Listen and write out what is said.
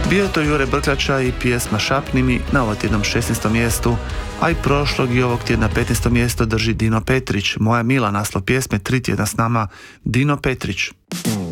Bio je to Jure Brkljača i pjesma Šapni mi na ovotjednom 16. mjestu, a i prošlog i ovog tjedna 15. mjesto drži Dino Petrić. Moja mila, naslov pjesme, 3 tjedna s nama Dino Petrić.